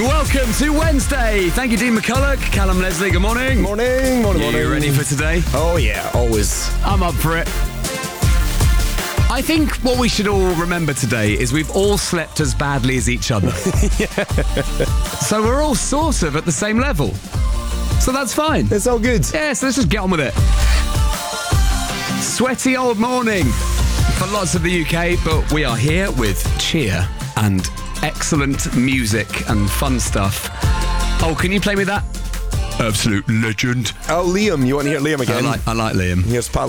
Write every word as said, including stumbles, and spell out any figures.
Welcome to Wednesday. Thank you, Dean McCulloch. Callum Leslie, good morning. Morning, morning, You morning. ready for today? Oh, yeah, always. I'm up for it. I think what we should all remember today is we've all slept as badly as each other. So we're all sort of at the same level. So that's fine. It's all good. Yeah, so let's just get on with it. Sweaty old morning for lots of the U K, but we are here with cheer and excellent music and fun stuff. Oh, can you play me that? Absolute legend. Oh, Liam, you want to hear Liam I again? like, I like Liam. Here's Pal.